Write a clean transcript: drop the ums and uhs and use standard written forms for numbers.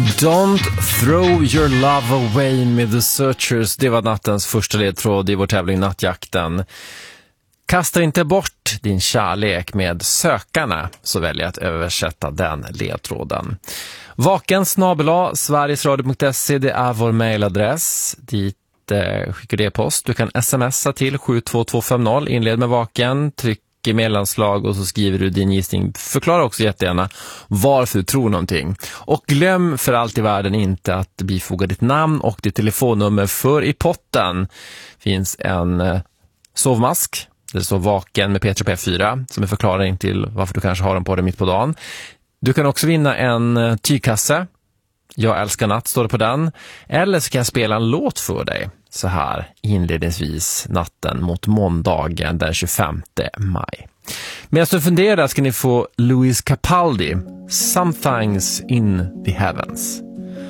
Don't throw your love away med The Searchers. Det var nattens första ledtråd i vår tävling Nattjakten. Kasta inte bort din kärlek med Sökarna, så väljer jag att översätta den ledtråden. Vaken@, sverigesradio.se, det är vår mailadress. Dit skickar du e-post. Du kan smsa till 72250, inled med Vaken, tryck i mellanslag och så skriver du din gissning. Förklara också jättegärna varför du tror någonting. Och glöm för allt i världen inte att bifoga ditt namn och ditt telefonnummer, för i potten finns en sovmask. Det står Vaken med P3 P4 som är förklaring till varför du kanske har den på dig mitt på dagen. Du kan också vinna en tygkasse. Jag älskar natt står det på den. Eller så kan jag spela en låt för dig så här inledningsvis natten mot måndagen den 25 maj. Medan du funderar ska ni få Louis Capaldi, Something's in the Heavens.